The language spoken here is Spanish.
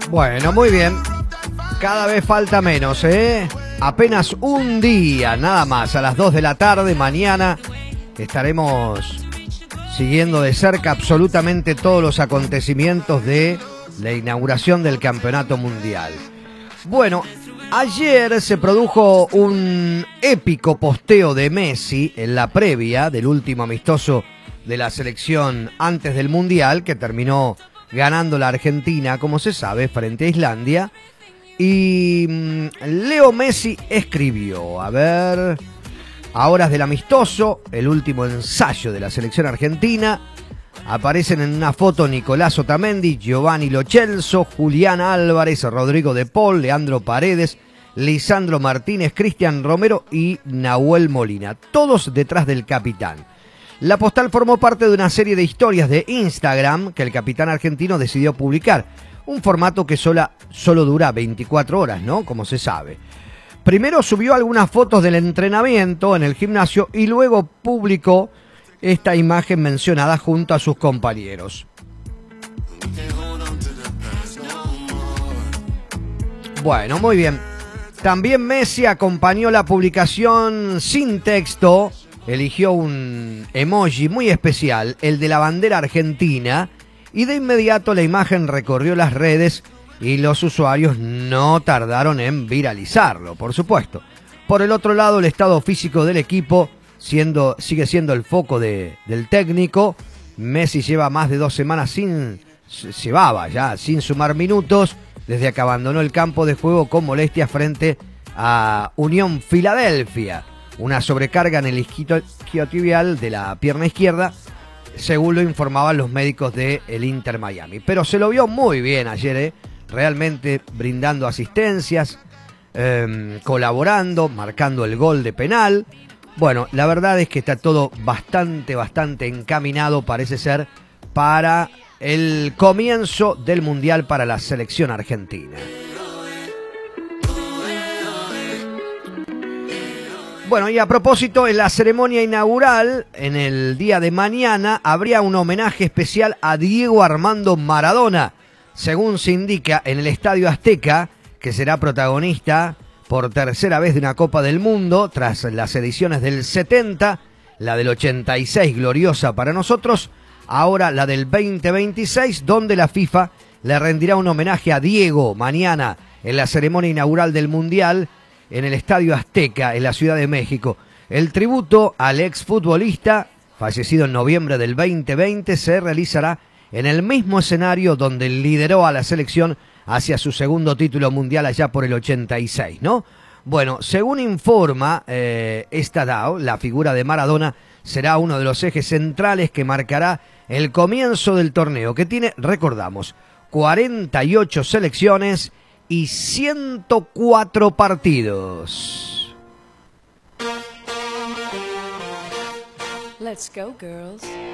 Bueno, muy bien. Cada vez falta menos, ¿eh? Apenas un día, nada más. A las 2 de la tarde, mañana, estaremos siguiendo de cerca absolutamente todos los acontecimientos de la inauguración del Campeonato Mundial. Bueno, ayer se produjo un épico posteo de Messi en la previa del último amistoso de la selección antes del Mundial, que terminó ganando la Argentina, como se sabe, frente a Islandia. Y Leo Messi escribió, a horas del amistoso, el último ensayo de la selección argentina, aparecen en una foto Nicolás Otamendi, Giovanni Lo Celso, Julián Álvarez, Rodrigo de Paul, Leandro Paredes, Lisandro Martínez, Cristian Romero y Nahuel Molina, todos detrás del capitán. La postal formó parte de una serie de historias de Instagram que el capitán argentino decidió publicar, un formato que solo dura 24 horas, ¿no? Como se sabe. Primero subió algunas fotos del entrenamiento en el gimnasio y luego publicó esta imagen mencionada junto a sus compañeros. Bueno, muy bien. También Messi acompañó la publicación sin texto, eligió un emoji muy especial, el de la bandera argentina, y de inmediato la imagen recorrió las redes y los usuarios no tardaron en viralizarlo, por supuesto. Por el otro lado, el estado físico del equipo sigue siendo el foco del técnico. Messi lleva más de 2 semanas sin sumar minutos desde que abandonó el campo de juego con molestias frente a Unión Filadelfia, una sobrecarga en el isquiotibial de la pierna izquierda, según lo informaban los médicos del Inter Miami. Pero se lo vio muy bien ayer, realmente brindando asistencias, colaborando, marcando el gol de penal. Bueno, la verdad es que está todo bastante encaminado, parece ser, para el comienzo del Mundial para la selección argentina. Bueno, y a propósito, en la ceremonia inaugural, en el día de mañana, habría un homenaje especial a Diego Armando Maradona, según se indica en el Estadio Azteca, que será protagonista por tercera vez de una Copa del Mundo, tras las ediciones del 70, la del 86, gloriosa para nosotros, ahora la del 2026, donde la FIFA le rendirá un homenaje a Diego mañana en la ceremonia inaugural del Mundial, en el Estadio Azteca, en la Ciudad de México. El tributo al exfutbolista, fallecido en noviembre del 2020, se realizará en el mismo escenario donde lideró a la selección hacia su segundo título mundial allá por el 86, ¿no? Bueno, según informa esta DAO, la figura de Maradona será uno de los ejes centrales que marcará el comienzo del torneo, que tiene, recordamos, 48 selecciones y 104 partidos. Let's go, girls.